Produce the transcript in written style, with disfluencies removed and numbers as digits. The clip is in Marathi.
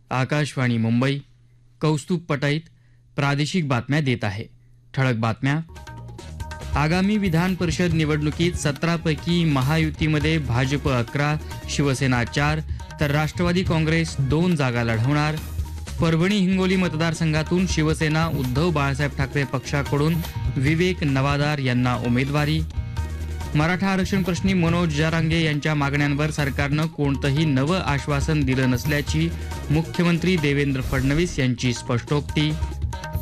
आकाशवाणी मुंबई. कौस्तुभ पटाईत प्रादेशिक बातम्या देत आहे. ठळक बातम्या. आगामी विधान परिषद निवडणुकीत 17 पैकी महायुतीमध्ये भाजप 11, शिवसेना 4 तर राष्ट्रवादी काँग्रेस 2 जागा लढवणार. परभणी हिंगोली मतदारसंघातून शिवसेना उद्धव बाळासाहेब ठाकरे पक्षाकडून विवेक नवादार यांना उमेदवारी. मराठा आरक्षण प्रश्नी मनोज जरांगे यांच्या मागण्यांवर सरकारनं कोणतंही नवं आश्वासन दिलं नसल्याची मुख्यमंत्री देवेंद्र फडणवीस यांची स्पष्टोक्ती.